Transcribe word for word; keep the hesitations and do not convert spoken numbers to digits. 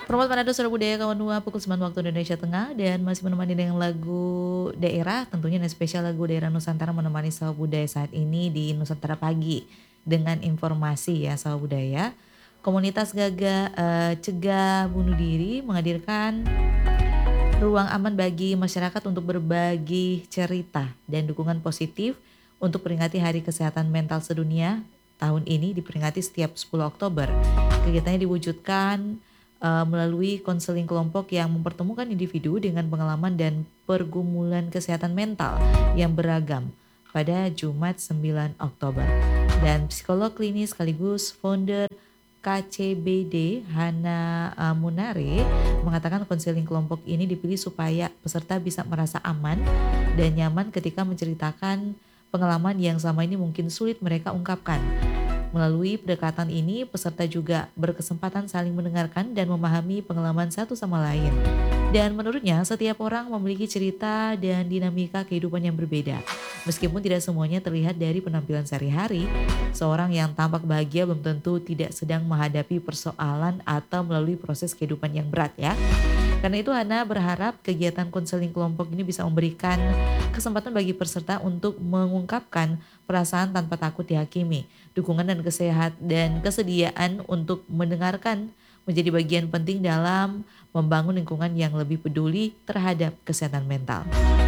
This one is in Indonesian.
Promote Manado Suara Budaya Kawanua pukul sembilan waktu Indonesia Tengah dan masih menemani dengan lagu daerah, tentunya dan spesial lagu daerah Nusantara menemani Sawa Budaya saat ini di Nusantara Pagi. Dengan informasi ya Sawa Budaya, komunitas Gaga eee, Cegah Bunuh Diri menghadirkan ruang aman bagi masyarakat untuk berbagi cerita dan dukungan positif untuk peringati Hari Kesehatan Mental Sedunia. Tahun ini diperingati setiap sepuluh Oktober. Kegiatannya diwujudkan eee, melalui konseling kelompok yang mempertemukan individu dengan pengalaman dan pergumulan kesehatan mental yang beragam pada Jumat sembilan Oktober. Dan psikolog klinis sekaligus founder K C B D Hana eee, Munare mengatakan konseling kelompok ini dipilih supaya peserta bisa merasa aman dan nyaman ketika menceritakan pengalaman yang selama ini mungkin sulit mereka ungkapkan. Melalui pendekatan ini, peserta juga berkesempatan saling mendengarkan dan memahami pengalaman satu sama lain. Dan menurutnya, setiap orang memiliki cerita dan dinamika kehidupan yang berbeda. Meskipun tidak semuanya terlihat dari penampilan sehari-hari, seorang yang tampak bahagia belum tentu tidak sedang menghadapi persoalan atau melalui proses kehidupan yang berat ya. Karena itu Hana berharap kegiatan konseling kelompok ini bisa memberikan kesempatan bagi peserta untuk mengungkapkan perasaan tanpa takut dihakimi. Dukungan dan kesehat dan kesediaan untuk mendengarkan menjadi bagian penting dalam membangun lingkungan yang lebih peduli terhadap kesehatan mental.